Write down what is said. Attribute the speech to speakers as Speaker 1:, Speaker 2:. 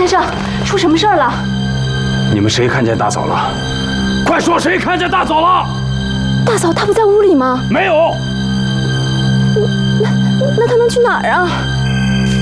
Speaker 1: 生，出什么事儿了？
Speaker 2: 你们谁看见大嫂了？快说，谁看见大嫂了？
Speaker 1: 大嫂她不在屋里吗？
Speaker 2: 没有。
Speaker 1: 那她能去哪儿啊？